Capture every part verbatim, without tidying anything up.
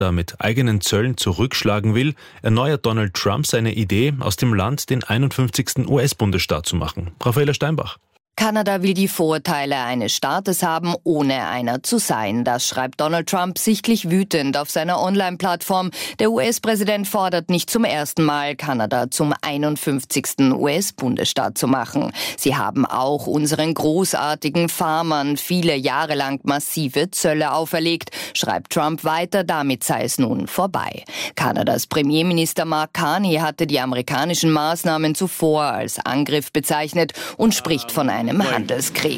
mit eigenen Zöllen zurückschlagen will, erneuert Donald Trump seine Idee, aus dem Land den einundfünfzigsten U S-Bundesstaat zu machen. Raffaela Steinbach. Kanada will die Vorteile eines Staates haben, ohne einer zu sein. Das schreibt Donald Trump sichtlich wütend auf seiner Online-Plattform. Der U S-Präsident fordert nicht zum ersten Mal, Kanada zum einundfünfzigsten U S-Bundesstaat zu machen. Sie haben auch unseren großartigen Farmern viele Jahre lang massive Zölle auferlegt, schreibt Trump weiter, damit sei es nun vorbei. Kanadas Premierminister Mark Carney hatte die amerikanischen Maßnahmen zuvor als Angriff bezeichnet und spricht von einem Handelskrieg.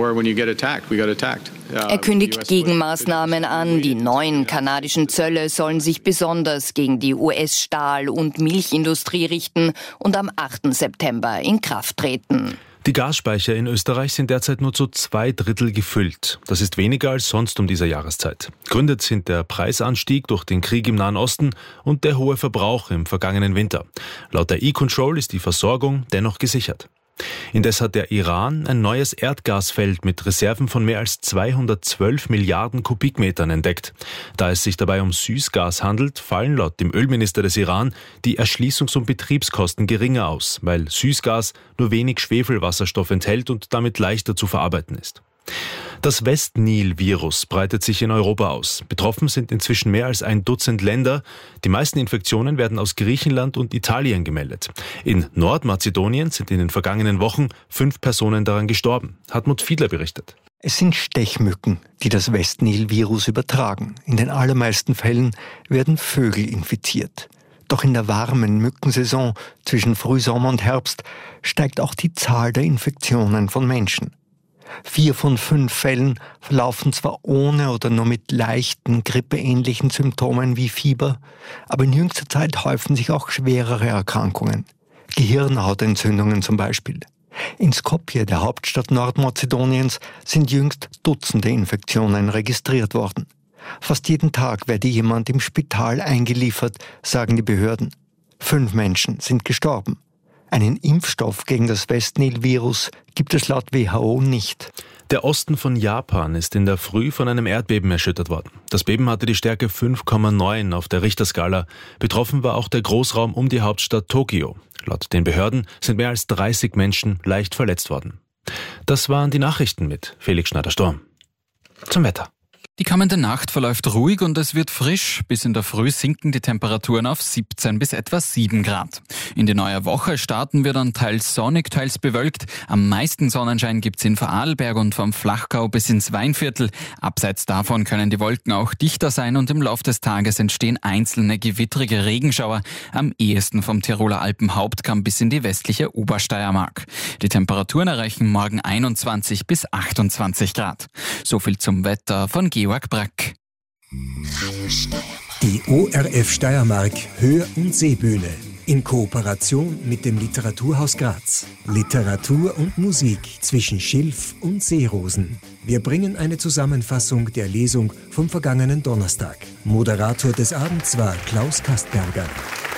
Er kündigt Gegenmaßnahmen an. Die neuen kanadischen Zölle sollen sich besonders gegen die U S-Stahl- und Milchindustrie richten und am achten September in Kraft treten. Die Gasspeicher in Österreich sind derzeit nur zu zwei Drittel gefüllt. Das ist weniger als sonst um dieser Jahreszeit. Gründe sind der Preisanstieg durch den Krieg im Nahen Osten und der hohe Verbrauch im vergangenen Winter. Laut der E-Control ist die Versorgung dennoch gesichert. Indes hat der Iran ein neues Erdgasfeld mit Reserven von mehr als zweihundertzwölf Milliarden Kubikmetern entdeckt. Da es sich dabei um Süßgas handelt, fallen laut dem Ölminister des Iran die Erschließungs- und Betriebskosten geringer aus, weil Süßgas nur wenig Schwefelwasserstoff enthält und damit leichter zu verarbeiten ist. Das West-Nil-Virus breitet sich in Europa aus. Betroffen sind inzwischen mehr als ein Dutzend Länder. Die meisten Infektionen werden aus Griechenland und Italien gemeldet. In Nordmazedonien sind in den vergangenen Wochen fünf Personen daran gestorben. Hartmut Fiedler berichtet. Es sind Stechmücken, die das West-Nil-Virus übertragen. In den allermeisten Fällen werden Vögel infiziert. Doch in der warmen Mückensaison zwischen Frühsommer und Herbst steigt auch die Zahl der Infektionen von Menschen. Vier von fünf Fällen verlaufen zwar ohne oder nur mit leichten, grippeähnlichen Symptomen wie Fieber, aber in jüngster Zeit häufen sich auch schwerere Erkrankungen. Gehirnhautentzündungen zum Beispiel. In Skopje, der Hauptstadt Nordmazedoniens, sind jüngst Dutzende Infektionen registriert worden. Fast jeden Tag werde jemand im Spital eingeliefert, sagen die Behörden. Fünf Menschen sind gestorben. Einen Impfstoff gegen das West-Nil-Virus gibt es laut W H O nicht. Der Osten von Japan ist in der Früh von einem Erdbeben erschüttert worden. Das Beben hatte die Stärke fünf Komma neun auf der Richterskala. Betroffen war auch der Großraum um die Hauptstadt Tokio. Laut den Behörden sind mehr als dreißig Menschen leicht verletzt worden. Das waren die Nachrichten mit Felix Schneider-Storm. Zum Wetter. Die kommende Nacht verläuft ruhig und es wird frisch. Bis in der Früh sinken die Temperaturen auf siebzehn bis etwa sieben Grad. In die neue Woche starten wir dann teils sonnig, teils bewölkt. Am meisten Sonnenschein gibt's in Vorarlberg und vom Flachgau bis ins Weinviertel. Abseits davon können die Wolken auch dichter sein und im Lauf des Tages entstehen einzelne gewittrige Regenschauer. Am ehesten vom Tiroler Alpenhauptkamm bis in die westliche Obersteiermark. Die Temperaturen erreichen morgen einundzwanzig bis achtundzwanzig Grad. So viel zum Wetter von Georg Brack. Die O R F Steiermark Hör- und Sehbühne in Kooperation mit dem Literaturhaus Graz. Literatur und Musik zwischen Schilf und Seerosen. Wir bringen eine Zusammenfassung der Lesung vom vergangenen Donnerstag. Moderator des Abends war Klaus Kastberger.